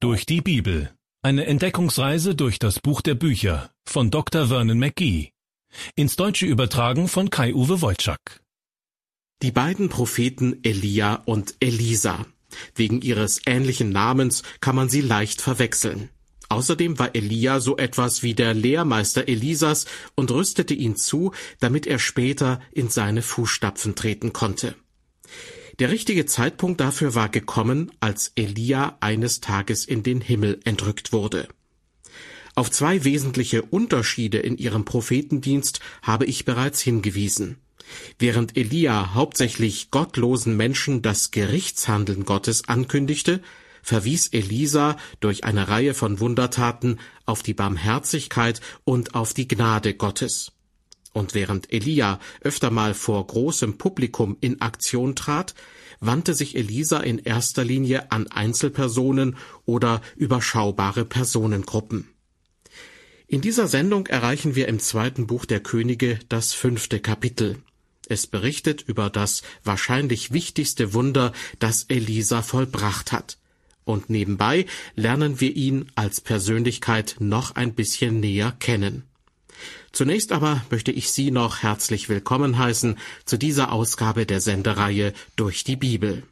Durch die Bibel. Eine Entdeckungsreise durch das Buch der Bücher von Dr. Vernon McGee. Ins Deutsche übertragen von Kai-Uwe Wojczak. Die beiden Propheten Elia und Elisa. Wegen ihres ähnlichen Namens kann man sie leicht verwechseln. Außerdem war Elia so etwas wie der Lehrmeister Elisas und rüstete ihn zu, damit er später in seine Fußstapfen treten konnte. Der richtige Zeitpunkt dafür war gekommen, als Elia eines Tages in den Himmel entrückt wurde. Auf zwei wesentliche Unterschiede in ihrem Prophetendienst habe ich bereits hingewiesen. Während Elia hauptsächlich gottlosen Menschen das Gerichtshandeln Gottes ankündigte, verwies Elisa durch eine Reihe von Wundertaten auf die Barmherzigkeit und auf die Gnade Gottes. Und während Elia öfter mal vor großem Publikum in Aktion trat, wandte sich Elisa in erster Linie an Einzelpersonen oder überschaubare Personengruppen. In dieser Sendung erreichen wir im 2. Buch der Könige das 5. Kapitel. Es berichtet über das wahrscheinlich wichtigste Wunder, das Elisa vollbracht hat. Und nebenbei lernen wir ihn als Persönlichkeit noch ein bisschen näher kennen. Zunächst aber möchte ich Sie noch herzlich willkommen heißen zu dieser Ausgabe der Sendereihe Durch die Bibel.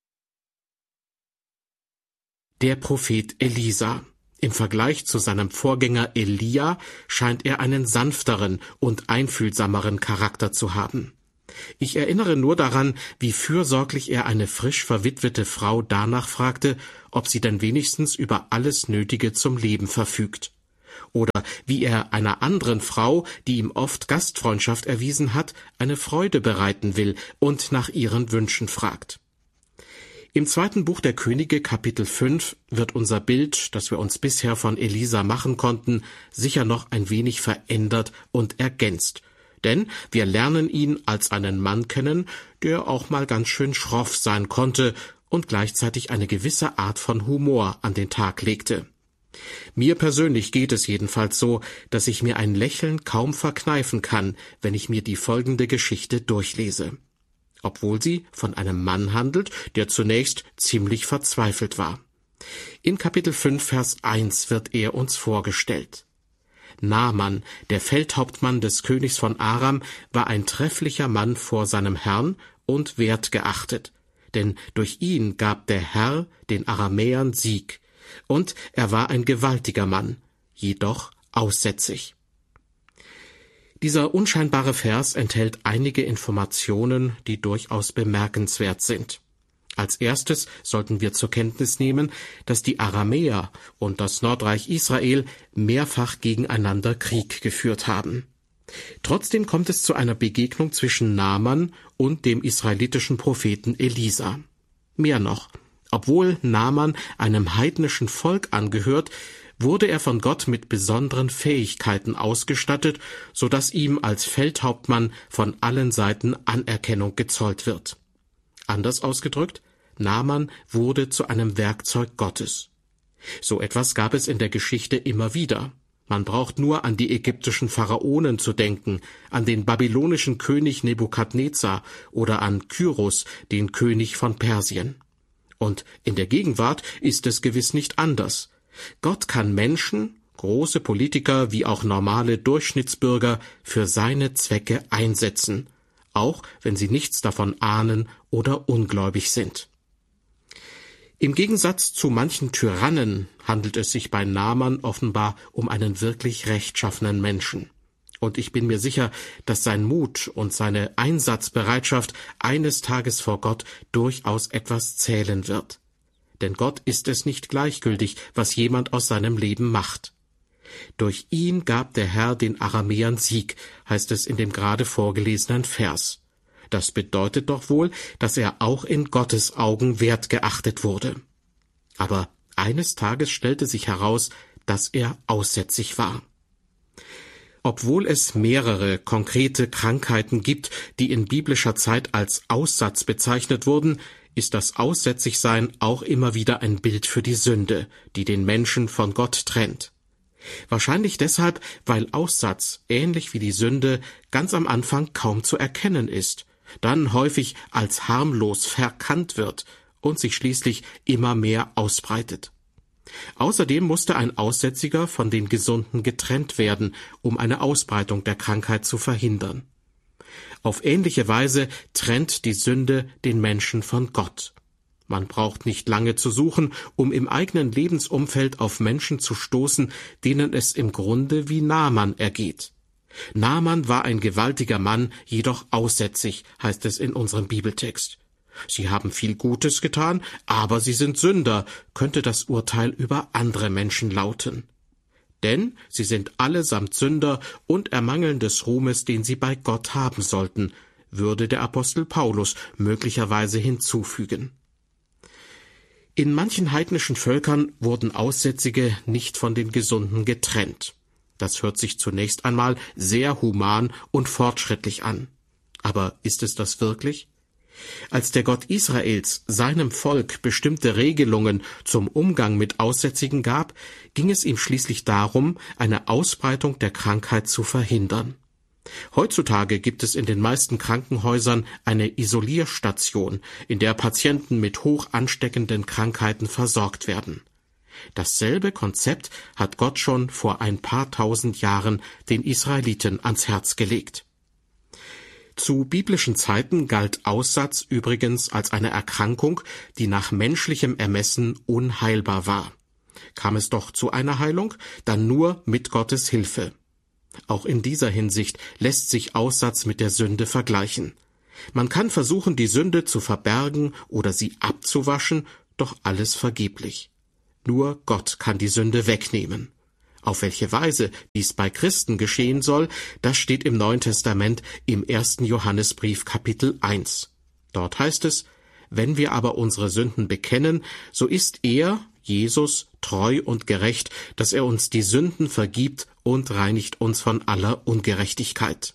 Der Prophet Elisa. Im Vergleich zu seinem Vorgänger Elia scheint er einen sanfteren und einfühlsameren Charakter zu haben. Ich erinnere nur daran, wie fürsorglich er eine frisch verwitwete Frau danach fragte, ob sie denn wenigstens über alles Nötige zum Leben verfügt. Oder wie er einer anderen Frau, die ihm oft Gastfreundschaft erwiesen hat, eine Freude bereiten will und nach ihren Wünschen fragt. Im 2. Buch der Könige, Kapitel 5, wird unser Bild, das wir uns bisher von Elisa machen konnten, sicher noch ein wenig verändert und ergänzt. Denn wir lernen ihn als einen Mann kennen, der auch mal ganz schön schroff sein konnte und gleichzeitig eine gewisse Art von Humor an den Tag legte. Mir persönlich geht es jedenfalls so, dass ich mir ein Lächeln kaum verkneifen kann, wenn ich mir die folgende Geschichte durchlese. Obwohl sie von einem Mann handelt, der zunächst ziemlich verzweifelt war. In Kapitel 5, Vers 1 wird er uns vorgestellt. Naaman, der Feldhauptmann des Königs von Aram, war ein trefflicher Mann vor seinem Herrn und wertgeachtet, denn durch ihn gab der Herr den Aramäern Sieg. Und er war ein gewaltiger Mann, jedoch aussätzig. Dieser unscheinbare Vers enthält einige Informationen, die durchaus bemerkenswert sind. Als erstes sollten wir zur Kenntnis nehmen, dass die Aramäer und das Nordreich Israel mehrfach gegeneinander Krieg geführt haben. Trotzdem kommt es zu einer Begegnung zwischen Naaman und dem israelitischen Propheten Elisa. Mehr noch. Obwohl Naaman einem heidnischen Volk angehört, wurde er von Gott mit besonderen Fähigkeiten ausgestattet, so dass ihm als Feldhauptmann von allen Seiten Anerkennung gezollt wird. Anders ausgedrückt, Naaman wurde zu einem Werkzeug Gottes. So etwas gab es in der Geschichte immer wieder. Man braucht nur an die ägyptischen Pharaonen zu denken, an den babylonischen König Nebukadnezar oder an Kyros, den König von Persien. Und in der Gegenwart ist es gewiss nicht anders. Gott kann Menschen, große Politiker wie auch normale Durchschnittsbürger, für seine Zwecke einsetzen, auch wenn sie nichts davon ahnen oder ungläubig sind. Im Gegensatz zu manchen Tyrannen handelt es sich bei Naaman offenbar um einen wirklich rechtschaffenen Menschen. Und ich bin mir sicher, dass sein Mut und seine Einsatzbereitschaft eines Tages vor Gott durchaus etwas zählen wird. Denn Gott ist es nicht gleichgültig, was jemand aus seinem Leben macht. Durch ihn gab der Herr den Aramäern Sieg, heißt es in dem gerade vorgelesenen Vers. Das bedeutet doch wohl, dass er auch in Gottes Augen wertgeachtet wurde. Aber eines Tages stellte sich heraus, dass er aussätzig war. Obwohl es mehrere konkrete Krankheiten gibt, die in biblischer Zeit als Aussatz bezeichnet wurden, ist das Aussätzigsein auch immer wieder ein Bild für die Sünde, die den Menschen von Gott trennt. Wahrscheinlich deshalb, weil Aussatz, ähnlich wie die Sünde, ganz am Anfang kaum zu erkennen ist, dann häufig als harmlos verkannt wird und sich schließlich immer mehr ausbreitet. Außerdem musste ein Aussätziger von den Gesunden getrennt werden, um eine Ausbreitung der Krankheit zu verhindern. Auf ähnliche Weise trennt die Sünde den Menschen von Gott. Man braucht nicht lange zu suchen, um im eigenen Lebensumfeld auf Menschen zu stoßen, denen es im Grunde wie Naaman ergeht. Naaman war ein gewaltiger Mann, jedoch aussätzig, heißt es in unserem Bibeltext. Sie haben viel Gutes getan, aber sie sind Sünder, könnte das Urteil über andere Menschen lauten. Denn sie sind allesamt Sünder und ermangeln des Ruhmes, den sie bei Gott haben sollten, würde der Apostel Paulus möglicherweise hinzufügen. In manchen heidnischen Völkern wurden Aussätzige nicht von den Gesunden getrennt. Das hört sich zunächst einmal sehr human und fortschrittlich an. Aber ist es das wirklich? Als der Gott Israels seinem Volk bestimmte Regelungen zum Umgang mit Aussätzigen gab, ging es ihm schließlich darum, eine Ausbreitung der Krankheit zu verhindern. Heutzutage gibt es in den meisten Krankenhäusern eine Isolierstation, in der Patienten mit hoch ansteckenden Krankheiten versorgt werden. Dasselbe Konzept hat Gott schon vor ein paar tausend Jahren den Israeliten ans Herz gelegt. Zu biblischen Zeiten galt Aussatz übrigens als eine Erkrankung, die nach menschlichem Ermessen unheilbar war. Kam es doch zu einer Heilung, dann nur mit Gottes Hilfe. Auch in dieser Hinsicht lässt sich Aussatz mit der Sünde vergleichen. Man kann versuchen, die Sünde zu verbergen oder sie abzuwaschen, doch alles vergeblich. Nur Gott kann die Sünde wegnehmen. Auf welche Weise dies bei Christen geschehen soll, das steht im Neuen Testament im 1. Johannesbrief Kapitel 1. Dort heißt es: Wenn wir aber unsere Sünden bekennen, so ist er, Jesus, treu und gerecht, dass er uns die Sünden vergibt und reinigt uns von aller Ungerechtigkeit.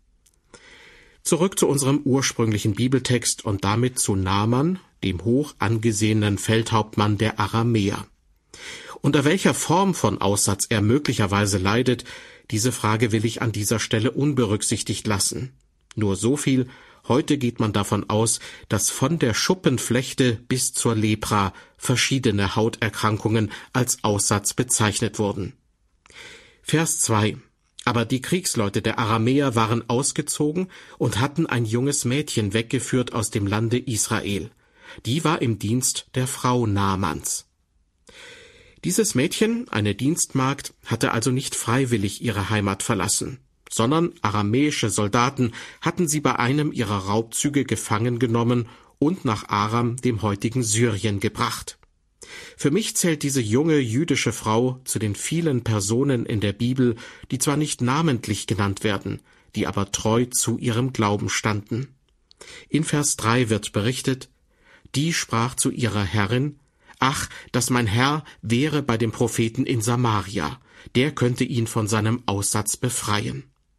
Zurück zu unserem ursprünglichen Bibeltext und damit zu Naaman, dem hoch angesehenen Feldhauptmann der Aramäer. Unter welcher Form von Aussatz er möglicherweise leidet, diese Frage will ich an dieser Stelle unberücksichtigt lassen. Nur so viel: Heute geht man davon aus, dass von der Schuppenflechte bis zur Lepra verschiedene Hauterkrankungen als Aussatz bezeichnet wurden. Vers 2: Aber die Kriegsleute der Aramäer waren ausgezogen und hatten ein junges Mädchen weggeführt aus dem Lande Israel. Die war im Dienst der Frau Naamans. Dieses Mädchen, eine Dienstmagd, hatte also nicht freiwillig ihre Heimat verlassen, sondern aramäische Soldaten hatten sie bei einem ihrer Raubzüge gefangen genommen und nach Aram, dem heutigen Syrien, gebracht. Für mich zählt diese junge jüdische Frau zu den vielen Personen in der Bibel, die zwar nicht namentlich genannt werden, die aber treu zu ihrem Glauben standen. In Vers 3 wird berichtet: Die sprach zu ihrer Herrin: Ach, dass mein Herr wäre bei dem Propheten in Samaria, der könnte ihn von seinem Aussatz befreien.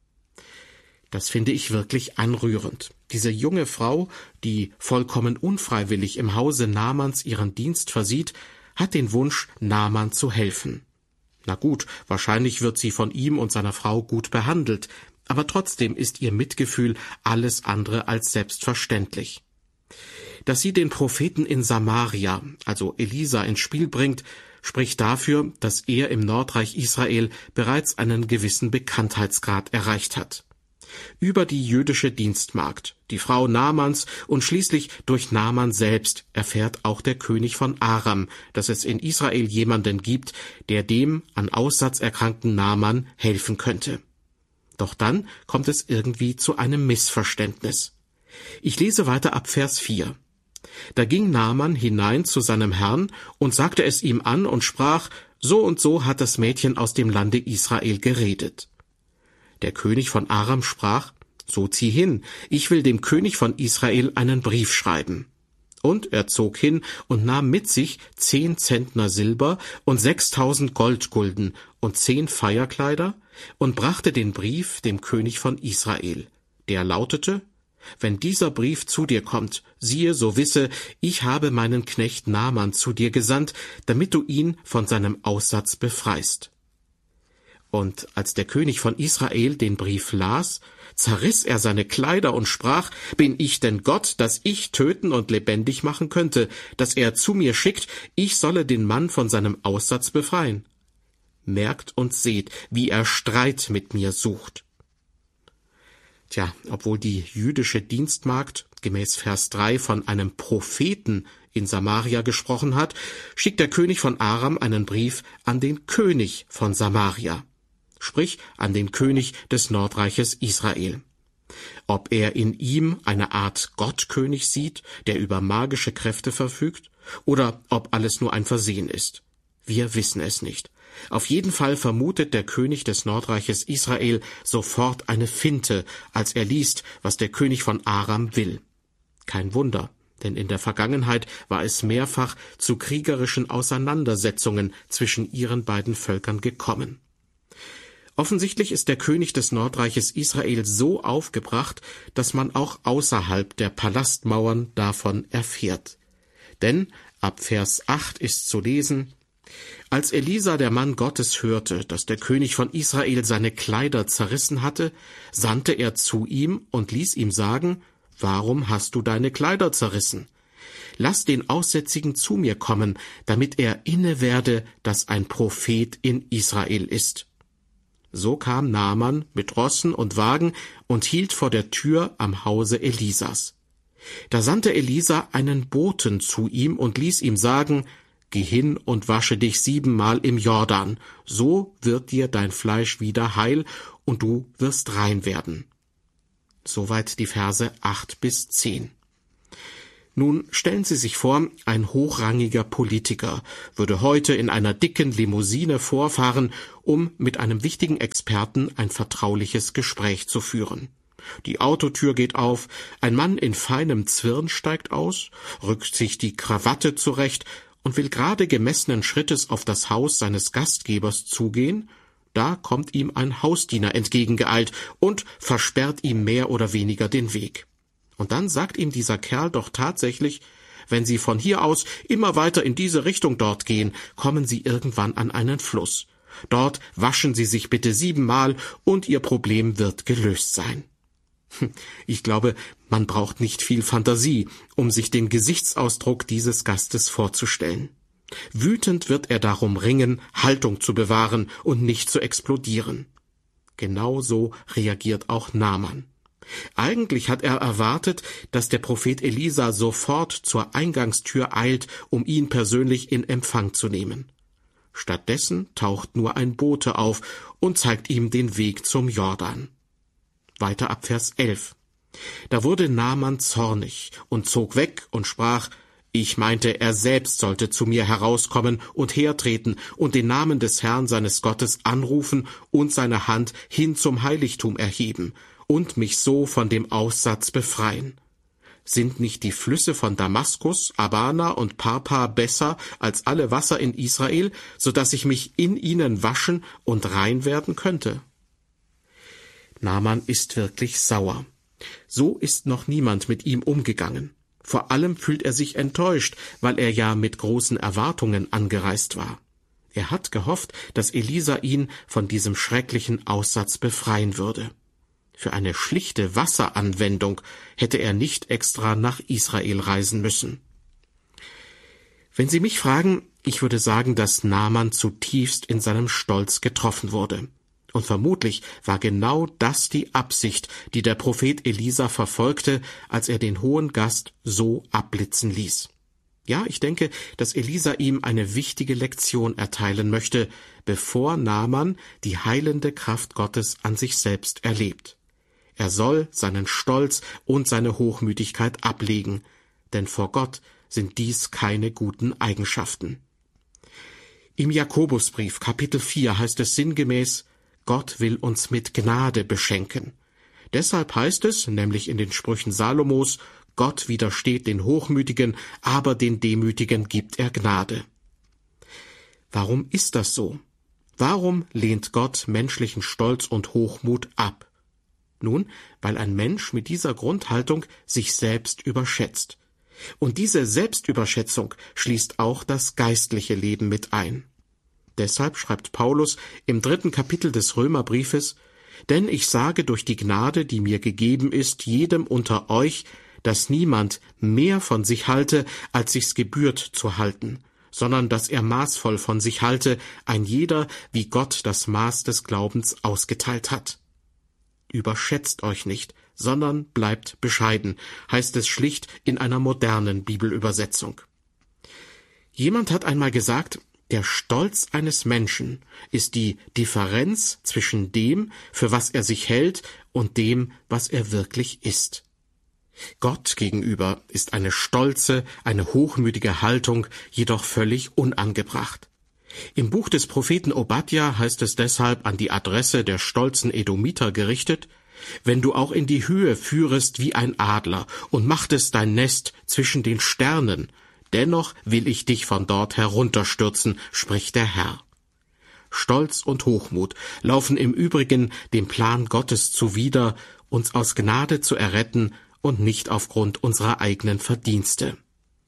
Das finde ich wirklich anrührend. Diese junge Frau, die vollkommen unfreiwillig im Hause Naamans ihren Dienst versieht, hat den Wunsch, Naaman zu helfen. Na gut, wahrscheinlich wird sie von ihm und seiner Frau gut behandelt, aber trotzdem ist ihr Mitgefühl alles andere als selbstverständlich. Dass sie den Propheten in Samaria, also Elisa, ins Spiel bringt, spricht dafür, dass er im Nordreich Israel bereits einen gewissen Bekanntheitsgrad erreicht hat. Über die jüdische Dienstmagd, die Frau Naamans und schließlich durch Naaman selbst erfährt auch der König von Aram, dass es in Israel jemanden gibt, der dem an Aussatz erkrankten Naaman helfen könnte. Doch dann kommt es irgendwie zu einem Missverständnis. Ich lese weiter ab Vers 4. Da ging Naaman hinein zu seinem Herrn und sagte es ihm an und sprach: So und so hat das Mädchen aus dem Lande Israel geredet. Der König von Aram sprach: So zieh hin, ich will dem König von Israel einen Brief schreiben. Und er zog hin und nahm mit sich 10 Zentner Silber und 6.000 Goldgulden und 10 Feierkleider und brachte den Brief dem König von Israel. Der lautete: Wenn dieser Brief zu dir kommt, siehe, so wisse, ich habe meinen Knecht Naaman zu dir gesandt, damit du ihn von seinem Aussatz befreist. Und als der König von Israel den Brief las, zerriss er seine Kleider und sprach, bin ich denn Gott, dass ich töten und lebendig machen könnte, dass er zu mir schickt, ich solle den Mann von seinem Aussatz befreien? Merkt und seht, wie er Streit mit mir sucht. Tja, obwohl die jüdische Dienstmagd gemäß Vers 3 von einem Propheten in Samaria gesprochen hat, schickt der König von Aram einen Brief an den König von Samaria, sprich an den König des Nordreiches Israel. Ob er in ihm eine Art Gottkönig sieht, der über magische Kräfte verfügt, oder ob alles nur ein Versehen ist. Wir wissen es nicht. Auf jeden Fall vermutet der König des Nordreiches Israel sofort eine Finte, als er liest, was der König von Aram will. Kein Wunder, denn in der Vergangenheit war es mehrfach zu kriegerischen Auseinandersetzungen zwischen ihren beiden Völkern gekommen. Offensichtlich ist der König des Nordreiches Israel so aufgebracht, dass man auch außerhalb der Palastmauern davon erfährt. Denn ab Vers 8 ist zu lesen: Als Elisa, der Mann Gottes, hörte, dass der König von Israel seine Kleider zerrissen hatte, sandte er zu ihm und ließ ihm sagen: Warum hast du deine Kleider zerrissen? Lass den Aussätzigen zu mir kommen, damit er inne werde, dass ein Prophet in Israel ist. So kam Naaman mit Rossen und Wagen und hielt vor der Tür am Hause Elisas. Da sandte Elisa einen Boten zu ihm und ließ ihm sagen: Geh hin und wasche dich 7-mal im Jordan, so wird dir dein Fleisch wieder heil und du wirst rein werden. Soweit die Verse 8 bis 10. Nun stellen Sie sich vor, ein hochrangiger Politiker würde heute in einer dicken Limousine vorfahren, um mit einem wichtigen Experten ein vertrauliches Gespräch zu führen. Die Autotür geht auf, ein Mann in feinem Zwirn steigt aus, rückt sich die Krawatte zurecht und will gerade gemessenen Schrittes auf das Haus seines Gastgebers zugehen, da kommt ihm ein Hausdiener entgegengeeilt und versperrt ihm mehr oder weniger den Weg. Und dann sagt ihm dieser Kerl doch tatsächlich: Wenn Sie von hier aus immer weiter in diese Richtung dort gehen, kommen Sie irgendwann an einen Fluss. Dort waschen Sie sich bitte 7-mal und Ihr Problem wird gelöst sein. Ich glaube, man braucht nicht viel Fantasie, um sich den Gesichtsausdruck dieses Gastes vorzustellen. Wütend wird er darum ringen, Haltung zu bewahren und nicht zu explodieren. Genau so reagiert auch Naaman. Eigentlich hat er erwartet, dass der Prophet Elisa sofort zur Eingangstür eilt, um ihn persönlich in Empfang zu nehmen. Stattdessen taucht nur ein Bote auf und zeigt ihm den Weg zum Jordan. Weiter ab Vers 11. Da wurde Naaman zornig und zog weg und sprach: Ich meinte, er selbst sollte zu mir herauskommen und hertreten und den Namen des Herrn seines Gottes anrufen und seine Hand hin zum Heiligtum erheben und mich so von dem Aussatz befreien. Sind nicht die Flüsse von Damaskus, Abana und Parpa besser als alle Wasser in Israel, so dass ich mich in ihnen waschen und rein werden könnte? Naaman ist wirklich sauer. So ist noch niemand mit ihm umgegangen. Vor allem fühlt er sich enttäuscht, weil er ja mit großen Erwartungen angereist war. Er hat gehofft, dass Elisa ihn von diesem schrecklichen Aussatz befreien würde. Für eine schlichte Wasseranwendung hätte er nicht extra nach Israel reisen müssen. Wenn Sie mich fragen, ich würde sagen, dass Naaman zutiefst in seinem Stolz getroffen wurde. Und vermutlich war genau das die Absicht, die der Prophet Elisa verfolgte, als er den hohen Gast so abblitzen ließ. Ja, ich denke, dass Elisa ihm eine wichtige Lektion erteilen möchte, bevor Naaman die heilende Kraft Gottes an sich selbst erlebt. Er soll seinen Stolz und seine Hochmütigkeit ablegen, denn vor Gott sind dies keine guten Eigenschaften. Im Jakobusbrief Kapitel 4 heißt es sinngemäß: Gott will uns mit Gnade beschenken. Deshalb heißt es, nämlich in den Sprüchen Salomos: Gott widersteht den Hochmütigen, aber den Demütigen gibt er Gnade. Warum ist das so? Warum lehnt Gott menschlichen Stolz und Hochmut ab? Nun, weil ein Mensch mit dieser Grundhaltung sich selbst überschätzt. Und diese Selbstüberschätzung schließt auch das geistliche Leben mit ein. Deshalb schreibt Paulus im 3. Kapitel des Römerbriefes: Denn ich sage durch die Gnade, die mir gegeben ist, jedem unter euch, dass niemand mehr von sich halte, als sich's gebührt zu halten, sondern dass er maßvoll von sich halte, ein jeder, wie Gott das Maß des Glaubens ausgeteilt hat. Überschätzt euch nicht, sondern bleibt bescheiden, heißt es schlicht in einer modernen Bibelübersetzung. Jemand hat einmal gesagt, der Stolz eines Menschen ist die Differenz zwischen dem, für was er sich hält, und dem, was er wirklich ist. Gott gegenüber ist eine stolze, eine hochmütige Haltung jedoch völlig unangebracht. Im Buch des Propheten Obadja heißt es deshalb an die Adresse der stolzen Edomiter gerichtet: Wenn du auch in die Höhe führest wie ein Adler und machtest dein Nest zwischen den Sternen, dennoch will ich dich von dort herunterstürzen, spricht der Herr. Stolz und Hochmut laufen im Übrigen dem Plan Gottes zuwider, uns aus Gnade zu erretten und nicht aufgrund unserer eigenen Verdienste.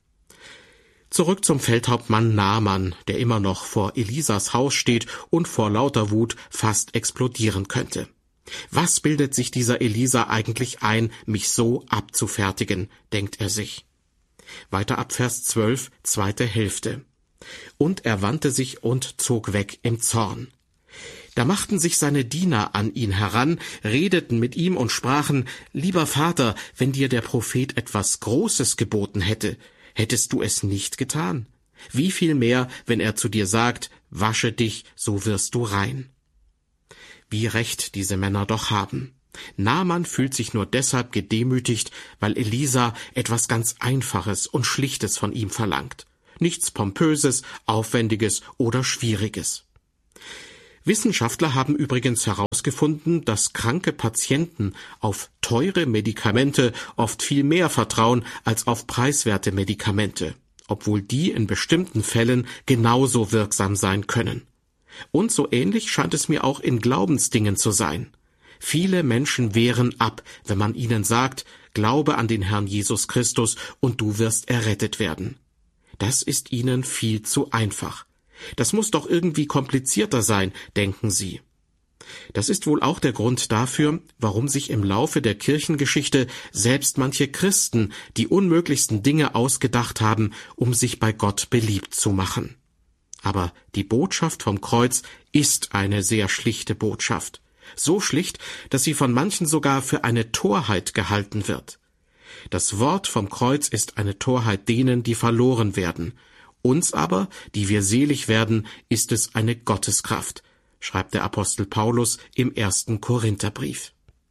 Zurück zum Feldhauptmann Naaman, der immer noch vor Elisas Haus steht und vor lauter Wut fast explodieren könnte. Was bildet sich dieser Elisa eigentlich ein, mich so abzufertigen, denkt er sich. Weiter ab Vers 12, zweite Hälfte. Und er wandte sich und zog weg im Zorn. Da machten sich seine Diener an ihn heran, redeten mit ihm und sprachen: Lieber Vater, wenn dir der Prophet etwas Großes geboten hätte, hättest du es nicht getan? Wie viel mehr, wenn er zu dir sagt: Wasche dich, so wirst du rein. Wie recht diese Männer doch haben. Naaman fühlt sich nur deshalb gedemütigt, weil Elisa etwas ganz Einfaches und Schlichtes von ihm verlangt. Nichts Pompöses, Aufwendiges oder Schwieriges. Wissenschaftler haben übrigens herausgefunden, dass kranke Patienten auf teure Medikamente oft viel mehr vertrauen als auf preiswerte Medikamente, obwohl die in bestimmten Fällen genauso wirksam sein können. Und so ähnlich scheint es mir auch in Glaubensdingen zu sein. Viele Menschen wehren ab, wenn man ihnen sagt: Glaube an den Herrn Jesus Christus und du wirst errettet werden. Das ist ihnen viel zu einfach. Das muss doch irgendwie komplizierter sein, denken sie. Das ist wohl auch der Grund dafür, warum sich im Laufe der Kirchengeschichte selbst manche Christen die unmöglichsten Dinge ausgedacht haben, um sich bei Gott beliebt zu machen. Aber die Botschaft vom Kreuz ist eine sehr schlichte Botschaft. So schlicht, dass sie von manchen sogar für eine Torheit gehalten wird. Das Wort vom Kreuz ist eine Torheit denen, die verloren werden. Uns aber, die wir selig werden, ist es eine Gotteskraft, schreibt der Apostel Paulus im 1. Korintherbrief.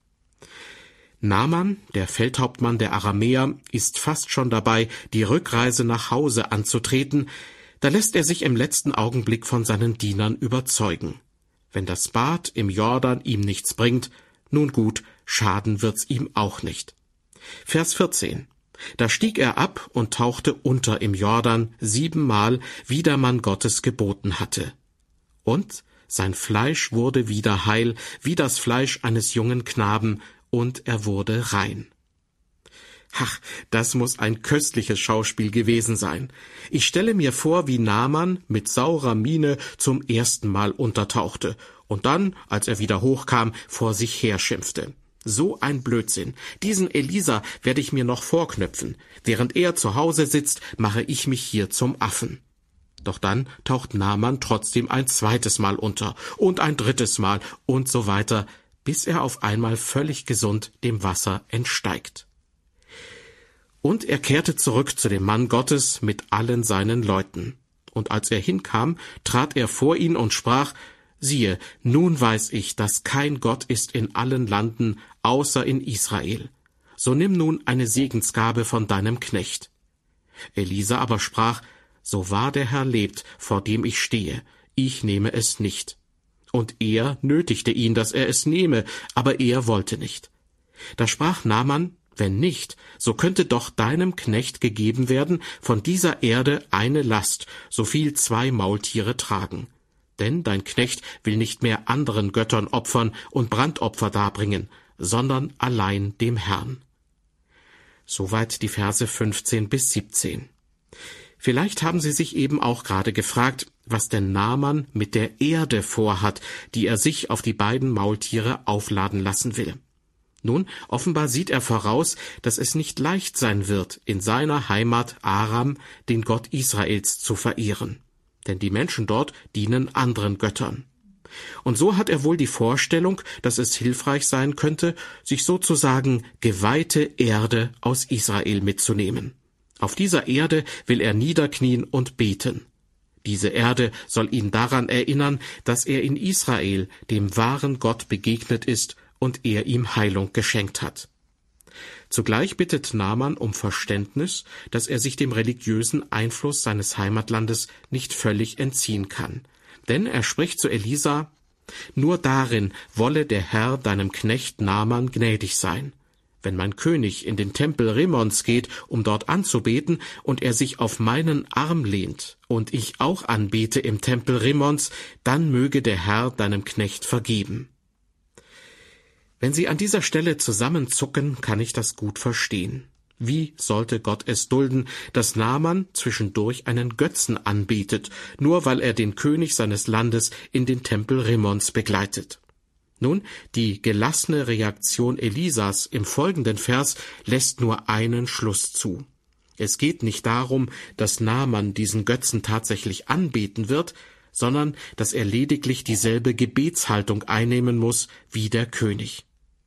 Naaman, der Feldhauptmann der Aramäer, ist fast schon dabei, die Rückreise nach Hause anzutreten. Da lässt er sich im letzten Augenblick von seinen Dienern überzeugen. Wenn das Bad im Jordan ihm nichts bringt, nun gut, schaden wird's ihm auch nicht. Vers 14. Da stieg er ab und tauchte unter im Jordan 7-mal, wie der Mann Gottes geboten hatte. Und sein Fleisch wurde wieder heil, wie das Fleisch eines jungen Knaben, und er wurde rein. Ach, das muss ein köstliches Schauspiel gewesen sein. Ich stelle mir vor, wie Naaman mit saurer Miene zum ersten Mal untertauchte und dann, als er wieder hochkam, vor sich herschimpfte. So ein Blödsinn. Diesen Elisa werde ich mir noch vorknöpfen. Während er zu Hause sitzt, mache ich mich hier zum Affen. Doch dann taucht Naaman trotzdem ein zweites Mal unter und ein drittes Mal und so weiter, bis er auf einmal völlig gesund dem Wasser entsteigt. Und er kehrte zurück zu dem Mann Gottes mit allen seinen Leuten. Und als er hinkam, trat er vor ihn und sprach: Siehe, nun weiß ich, dass kein Gott ist in allen Landen, außer in Israel. So nimm nun eine Segensgabe von deinem Knecht. Elisa aber sprach: So wahr der Herr lebt, vor dem ich stehe, ich nehme es nicht. Und er nötigte ihn, dass er es nehme, aber er wollte nicht. Da sprach Naaman: Wenn nicht, so könnte doch deinem Knecht gegeben werden von dieser Erde eine Last, so viel 2 Maultiere tragen. Denn dein Knecht will nicht mehr anderen Göttern opfern und Brandopfer darbringen, sondern allein dem Herrn. Soweit die Verse 15 bis 17. Vielleicht haben Sie sich eben auch gerade gefragt, was denn Naaman mit der Erde vorhat, die er sich auf die beiden Maultiere aufladen lassen will. Nun, offenbar sieht er voraus, dass es nicht leicht sein wird, in seiner Heimat Aram den Gott Israels zu verehren. Denn die Menschen dort dienen anderen Göttern. Und so hat er wohl die Vorstellung, dass es hilfreich sein könnte, sich sozusagen geweihte Erde aus Israel mitzunehmen. Auf dieser Erde will er niederknien und beten. Diese Erde soll ihn daran erinnern, dass er in Israel dem wahren Gott begegnet ist und er ihm Heilung geschenkt hat. Zugleich bittet Naaman um Verständnis, dass er sich dem religiösen Einfluss seines Heimatlandes nicht völlig entziehen kann. Denn er spricht zu Elisa: Nur darin wolle der Herr deinem Knecht Naaman gnädig sein. Wenn mein König in den Tempel Rimmons geht, um dort anzubeten, und er sich auf meinen Arm lehnt, und ich auch anbete im Tempel Rimmons, dann möge der Herr deinem Knecht vergeben. Wenn Sie an dieser Stelle zusammenzucken, kann ich das gut verstehen. Wie sollte Gott es dulden, dass Naaman zwischendurch einen Götzen anbetet, nur weil er den König seines Landes in den Tempel Rimmons begleitet? Nun, die gelassene Reaktion Elisas im folgenden Vers lässt nur einen Schluss zu. Es geht nicht darum, dass Naaman diesen Götzen tatsächlich anbeten wird, sondern dass er lediglich dieselbe Gebetshaltung einnehmen muss wie der König.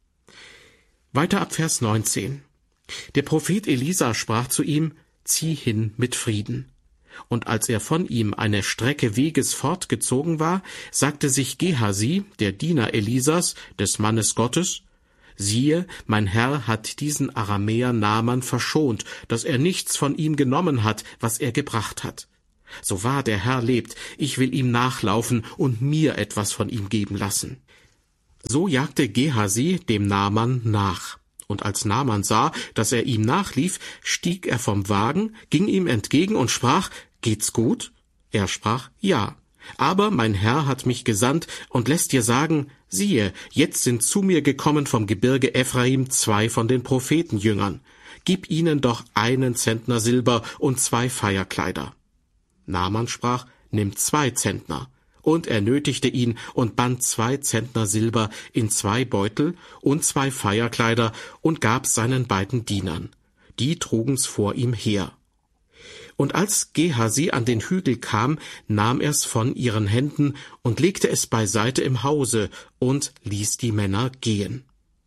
Weiter ab Vers 19. Der Prophet Elisa sprach zu ihm: Zieh hin mit Frieden. Und als er von ihm eine Strecke Weges fortgezogen war, sagte sich Gehasi, der Diener Elisas, des Mannes Gottes: Siehe, mein Herr hat diesen Aramäer Naaman verschont, dass er nichts von ihm genommen hat, was er gebracht hat. So wahr der Herr lebt, ich will ihm nachlaufen und mir etwas von ihm geben lassen. So jagte Gehasi dem Naaman nach. Und als Naaman sah, dass er ihm nachlief, stieg er vom Wagen, ging ihm entgegen und sprach: Geht's gut? Er sprach: Ja. Aber mein Herr hat mich gesandt und lässt dir sagen: Siehe, jetzt sind zu mir gekommen vom Gebirge Ephraim 2 von den Prophetenjüngern. Gib ihnen doch 1 Zentner Silber und 2 Feierkleider. Naaman sprach: Nimm 2 Zentner. Und er nötigte ihn und band 2 Zentner Silber in 2 Beutel und 2 Feierkleider und gab seinen beiden Dienern. Die trugen's vor ihm her. Und als Gehasi an den Hügel kam, nahm er's von ihren Händen und legte es beiseite im Hause und ließ die Männer gehen.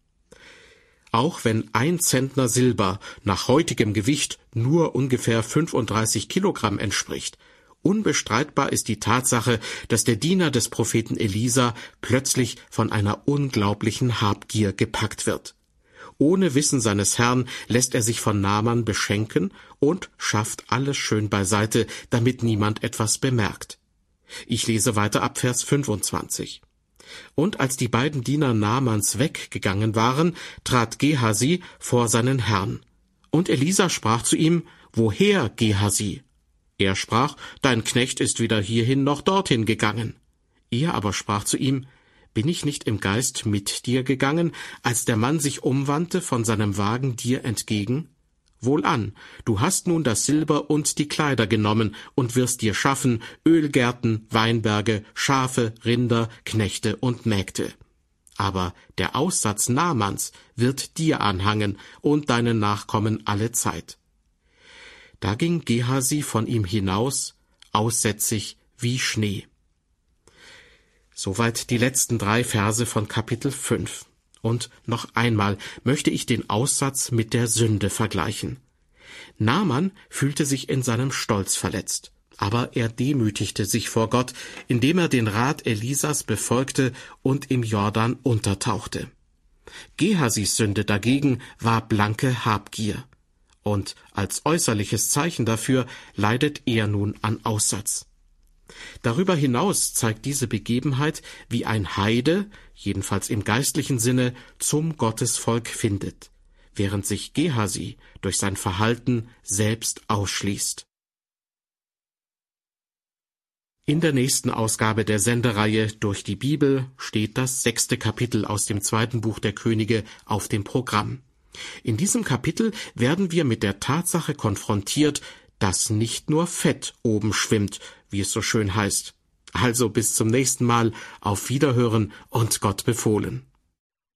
Auch wenn 1 Zentner Silber nach heutigem Gewicht nur ungefähr 35 Kilogramm entspricht, unbestreitbar ist die Tatsache, dass der Diener des Propheten Elisa plötzlich von einer unglaublichen Habgier gepackt wird. Ohne Wissen seines Herrn lässt er sich von Naaman beschenken und schafft alles schön beiseite, damit niemand etwas bemerkt. Ich lese weiter ab Vers 25. Und als die beiden Diener Naamans weggegangen waren, trat Gehasi vor seinen Herrn. Und Elisa sprach zu ihm: Woher, Gehasi? Er sprach: Dein Knecht ist weder hierhin noch dorthin gegangen. Er aber sprach zu ihm: Bin ich nicht im Geist mit dir gegangen, als der Mann sich umwandte von seinem Wagen dir entgegen? Wohlan, du hast nun das Silber und die Kleider genommen und wirst dir schaffen Ölgärten, Weinberge, Schafe, Rinder, Knechte und Mägde. Aber der Aussatz Naamans wird dir anhangen und deinen Nachkommen alle Zeit. Da ging Gehasi von ihm hinaus, aussätzig wie Schnee. Soweit die letzten 3 Verse von Kapitel 5. Und noch einmal möchte ich den Aussatz mit der Sünde vergleichen. Naaman fühlte sich in seinem Stolz verletzt, aber er demütigte sich vor Gott, indem er den Rat Elisas befolgte und im Jordan untertauchte. Gehasis Sünde dagegen war blanke Habgier. Und als äußerliches Zeichen dafür leidet er nun an Aussatz. Darüber hinaus zeigt diese Begebenheit, wie ein Heide, jedenfalls im geistlichen Sinne, zum Gottesvolk findet, während sich Gehasi durch sein Verhalten selbst ausschließt. In der nächsten Ausgabe der Sendereihe Durch die Bibel steht das 6. Kapitel aus dem 2. Buch der Könige auf dem Programm. In diesem Kapitel werden wir mit der Tatsache konfrontiert, dass nicht nur Fett oben schwimmt, wie es so schön heißt. Also bis zum nächsten Mal, auf Wiederhören und Gott befohlen.